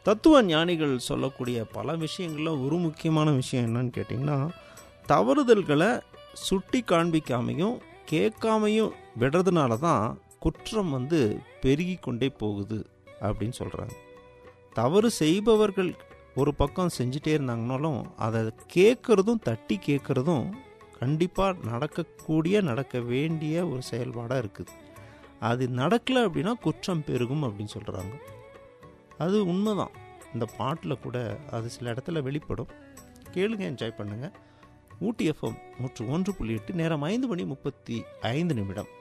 தத்துவ ஞானிகள் சொல்லக்கூடிய பல விஷயங்களில் ஒரு முக்கியமான விஷயம் என்னன்னு கேட்டிங்கன்னா, தவறுதல்களை சுட்டி காண்பிக்காமையும் கேட்காமையும் விடுறதுனால தான் குற்றம் பெருகி கொண்டே போகுது அப்படின்னு சொல்கிறாங்க. தவறு செய்பவர்கள் ஒரு பக்கம் செஞ்சிட்டே இருந்தாங்கனாலும் அதை கேட்குறதும் தட்டி கேட்குறதும் கண்டிப்பாக நடக்க வேண்டிய ஒரு செயல்பாடாக இருக்குது. அது நடக்கலை அப்படின்னா குற்றம் பெருகும் அப்படின்னு சொல்கிறாங்க. அது உண்மைதான். இந்த பாட்டில் கூட அது சில இடத்துல வெளிப்படும். கேளுங்க, என்ஜாய் பண்ணுங்கள். ஊட்டி எஃப்எம் 101.8, நேரம் 5:35.